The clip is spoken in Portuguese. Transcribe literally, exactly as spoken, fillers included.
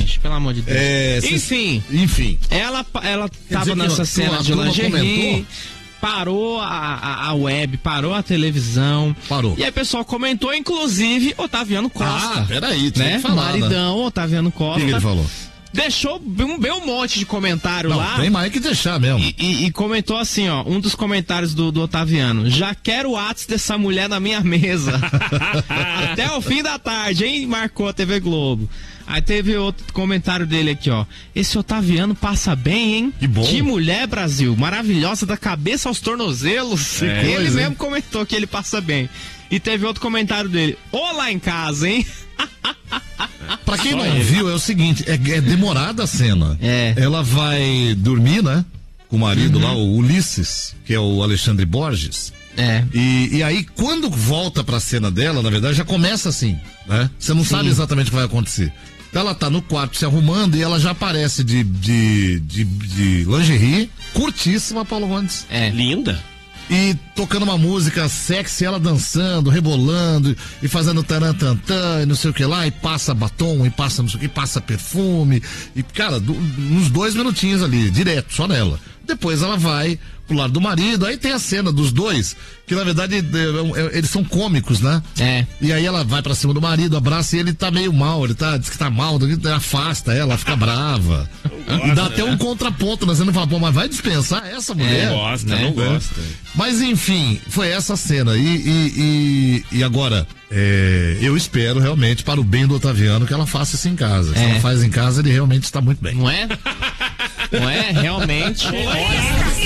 gente? Pelo amor de Deus. É, enfim. Enfim. Ela, ela tava nessa cena de lingerie. Parou a, a, a web, parou a televisão. Parou. E aí o pessoal comentou, inclusive, Otaviano Costa. Ah, peraí, tinha né? que falar, Maridão, né? Otaviano Costa. O que ele falou? Deixou um bem um monte de comentário Não, lá. tem mais que deixar mesmo. E, e, e comentou assim, ó, um dos comentários do, do Otaviano: já quero o WhatsApp dessa mulher na minha mesa. Até o fim da tarde, hein? Marcou a T V Globo. Aí teve outro comentário dele aqui, ó. Esse Otaviano passa bem, hein? Que bom. Que mulher, Brasil. Maravilhosa da cabeça aos tornozelos. É, ele pois, mesmo hein? comentou que ele passa bem. E teve outro comentário dele: olá em casa, hein? Pra quem não viu, é o seguinte, é, é demorada a cena. É. Ela vai dormir, né? Com o marido uhum. lá, o Ulisses, que é o Alexandre Borges. É. E, e aí, quando volta pra cena dela, na verdade, já começa assim, né? Você não Sim. sabe exatamente o que vai acontecer. Então ela tá no quarto se arrumando e ela já aparece de, de, de, de lingerie, curtíssima, Paulo Rondes. É. Linda. E tocando uma música sexy, ela dançando, rebolando e fazendo tarantantã e não sei o que lá, e passa batom, e passa não sei o que, passa perfume, e cara, do, uns dois minutinhos ali, direto, só nela. Depois ela vai pro lado do marido, aí tem a cena dos dois, que na verdade é, é, eles são cômicos, né? É. E aí ela vai pra cima do marido, abraça e ele tá meio mal, ele tá, diz que tá mal, afasta ela, fica brava. Gosta, e dá até um contraponto na cena e fala, pô, mas vai dispensar essa mulher? Não gosta, né? não gosta. Mas enfim, foi essa cena. E, e, e, e agora, é, eu espero realmente, para o bem do Otaviano, que ela faça isso em casa. Se é. ela faz em casa, ele realmente está muito bem. Não é? Não é? Realmente.